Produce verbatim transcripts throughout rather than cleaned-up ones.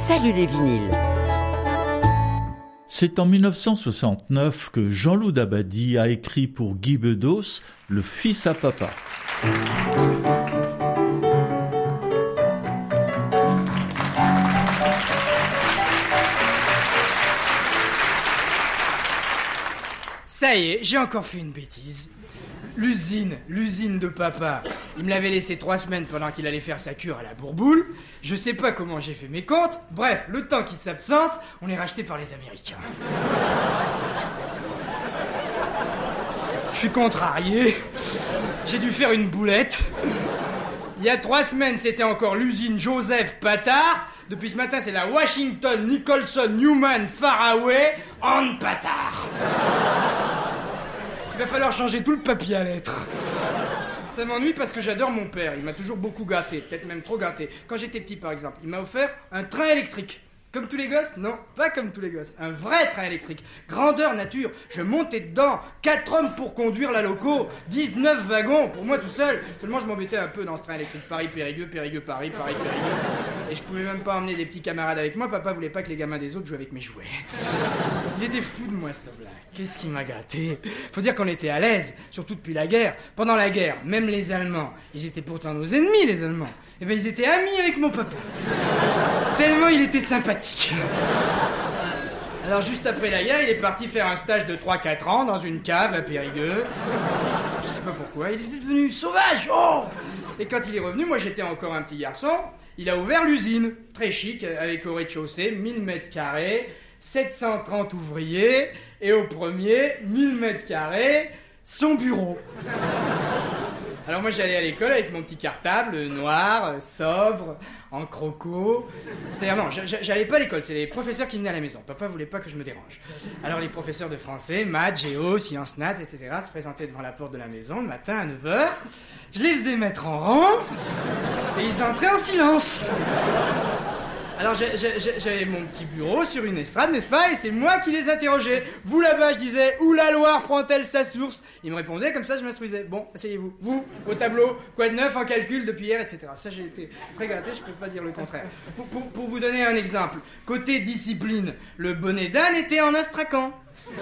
Salut les vinyles. C'est en dix-neuf cent soixante-neuf que Jean-Loup Dabadi a écrit pour Guy Bedos « Le fils à papa ». Ça y est, j'ai encore fait une bêtise. L'usine, l'usine de papa. Il me l'avait laissé trois semaines pendant qu'il allait faire sa cure à la bourboule. Je sais pas comment j'ai fait mes comptes. Bref, le temps qu'il s'absente, on est racheté par les Américains. Je suis contrarié. J'ai dû faire une boulette. Il y a trois semaines, c'était encore l'usine Joseph Patard. Depuis ce matin, c'est la Washington Nicholson Newman Faraway en Patard. Il va falloir changer tout le papier à lettres. Ça m'ennuie parce que j'adore mon père. Il m'a toujours beaucoup gâté, peut-être même trop gâté. Quand j'étais petit, par exemple, il m'a offert un train électrique. Comme tous les gosses? Non, pas comme tous les gosses. Un vrai train électrique. Grandeur nature. Je montais dedans. Quatre hommes pour conduire la loco. dix-neuf wagons pour moi tout seul. Seulement, je m'embêtais un peu dans ce train électrique. Paris-Périgueux, Périgueux-Paris, Paris-Périgueux. Et je pouvais même pas emmener des petits camarades avec moi. Papa voulait pas que les gamins des autres jouent avec mes jouets. Il était fou de moi, cet homme-là. Qu'est-ce qui m'a gâté? Faut dire qu'on était à l'aise, surtout depuis la guerre. Pendant la guerre, même les Allemands, ils étaient pourtant nos ennemis, les Allemands. Et ben, ils étaient amis avec mon papa. Tellement il était sympathique. Alors juste après la guerre, il est parti faire un stage de trois quatre ans dans une cave à Périgueux. Je sais pas pourquoi, il était devenu sauvage. Oh! Et quand il est revenu, moi j'étais encore un petit garçon. Il a ouvert l'usine, très chic, avec au rez-de-chaussée, mille mètres carrés, sept cent trente ouvriers, et au premier, mille mètres carrés, son bureau. Alors moi j'allais à l'école avec mon petit cartable noir, sobre, en croco. C'est-à-dire non, j'allais pas à l'école, c'est les professeurs qui venaient à la maison. Papa voulait pas que je me dérange. Alors les professeurs de français, maths, géo, sciences nat, et cetera se présentaient devant la porte de la maison le matin à neuf heures. Je les faisais mettre en rang et ils entraient en silence. Alors j'avais mon petit bureau sur une estrade, n'est-ce pas? Et c'est moi qui les interrogeais. Vous là-bas, je disais, où la Loire prend-elle sa source? Ils me répondaient, comme ça je m'instruisais. Bon, asseyez-vous. Vous, au tableau, quoi de neuf en calcul depuis hier, et cetera. Ça, j'ai été très gâté, je peux pas dire le contraire. Pour, pour, pour vous donner un exemple, côté discipline, le bonnet d'âne était en astrakhan.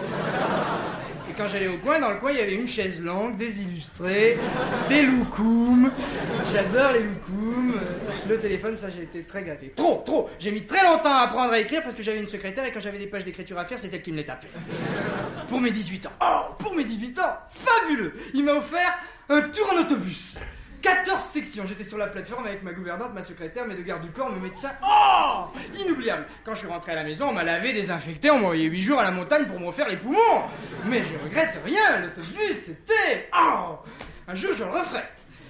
Et quand j'allais au coin, dans le coin, il y avait une chaise longue, des illustrés, des loukoums. J'adore les loukoums. Le téléphone, ça, j'ai été très gâté. Trop, trop. J'ai mis très longtemps à apprendre à écrire parce que j'avais une secrétaire et quand j'avais des pages d'écriture à faire, c'est elle qui me les tapait. Pour mes dix-huit ans. Oh, pour mes dix-huit ans. Fabuleux. Il m'a offert un tour en autobus. quatorze sections. J'étais sur la plateforme avec ma gouvernante, ma secrétaire, mes deux gardes du corps, mes médecins. Oh, inoubliable. Quand je suis rentré à la maison, on m'a lavé, désinfecté, on m'a envoyé huit jours à la montagne pour me refaire les poumons. Mais je regrette rien. L'autobus, c'était... Oh, un jour, je le referai.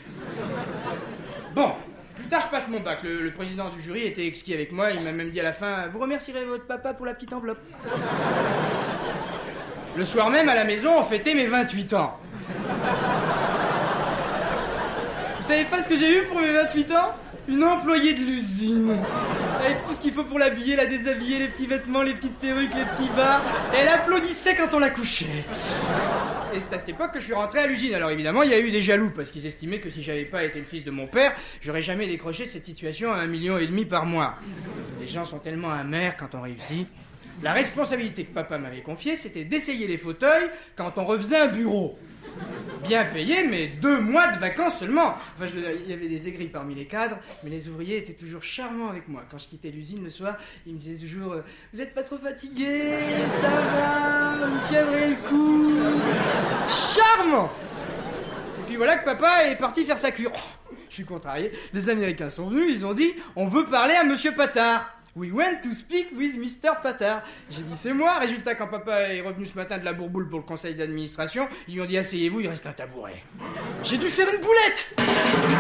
Bon. Plus tard, je passe mon bac. Le, le président du jury était exquis avec moi. Il m'a même dit à la fin, vous remercierez votre papa pour la petite enveloppe. Le soir même, à la maison, on fêtait mes vingt-huit ans. Vous savez pas ce que j'ai eu pour mes vingt-huit ans? Une employée de l'usine. Avec tout ce qu'il faut pour l'habiller, la déshabiller, les petits vêtements, les petites perruques, les petits bas. Et elle applaudissait quand on la couchait. Et c'est à cette époque que je suis rentré à l'usine. Alors évidemment, il y a eu des jaloux, parce qu'ils estimaient que si j'avais pas été le fils de mon père, j'aurais jamais décroché cette situation à un million et demi par mois. Les gens sont tellement amers quand on réussit. La responsabilité que papa m'avait confiée, c'était d'essayer les fauteuils quand on refaisait un bureau. Bien payé, mais deux mois de vacances seulement. Enfin, je, il y avait des aigris parmi les cadres, mais les ouvriers étaient toujours charmants avec moi. Quand je quittais l'usine le soir, ils me disaient toujours euh, « Vous êtes pas trop fatigué, ça va, vous tiendrez le coup. » Charmant. Et puis voilà que papa est parti faire sa cure. Oh, je suis contrarié. Les Américains sont venus, ils ont dit « On veut parler à Monsieur Patard. » We went to speak with mister Patard. J'ai dit c'est moi. Résultat, quand papa est revenu ce matin de la bourboule pour le conseil d'administration, ils lui ont dit asseyez-vous, il reste un tabouret. J'ai dû faire une boulette.